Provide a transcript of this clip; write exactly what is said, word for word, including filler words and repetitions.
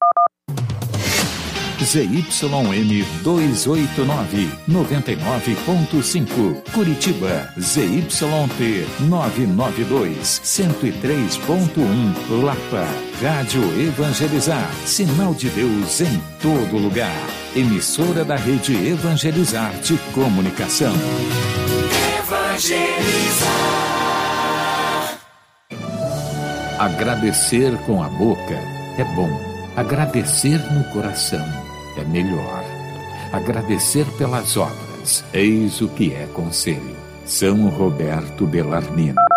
Z Y M duzentos e oitenta e nove, noventa e nove ponto cinco, Curitiba. Z Y T novecentos e noventa e dois, cento e três ponto um, Lapa. Rádio Evangelizar, sinal de Deus em todo lugar. Emissora da Rede Evangelizar de Comunicação. Evangelizar. Agradecer com a boca é bom. Agradecer no coração é melhor. Agradecer pelas obras, eis o que é conselho. São Roberto Bellarmino.